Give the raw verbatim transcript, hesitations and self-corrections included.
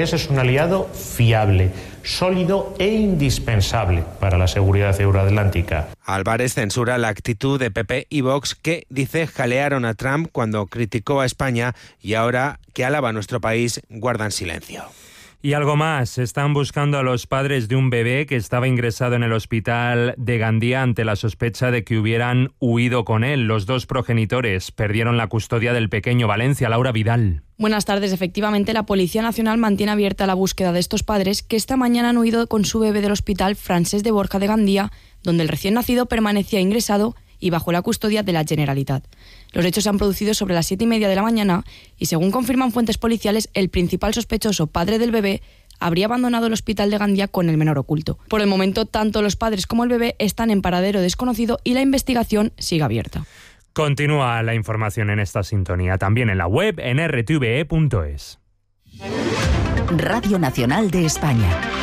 francés es un aliado fiable, sólido e indispensable para la seguridad euroatlántica. Álvarez censura la actitud de P P y Vox que, dice, jalearon a Trump cuando criticó a España y ahora que alaba a nuestro país guardan silencio. Y algo más, están buscando a los padres de un bebé que estaba ingresado en el hospital de Gandía ante la sospecha de que hubieran huido con él. Los dos progenitores perdieron la custodia del pequeño. Valencia, Laura Vidal. Buenas tardes. Efectivamente, la Policía Nacional mantiene abierta la búsqueda de estos padres que esta mañana han huido con su bebé del Hospital Francés de Borja de Gandía, donde el recién nacido permanecía ingresado y bajo la custodia de la Generalitat. Los hechos se han producido sobre las siete y media de la mañana y, según confirman fuentes policiales, el principal sospechoso, padre del bebé, habría abandonado el hospital de Gandía con el menor oculto. Por el momento, tanto los padres como el bebé están en paradero desconocido y la investigación sigue abierta. Continúa la información en esta sintonía, también en la web en r t v e punto es. Radio Nacional de España.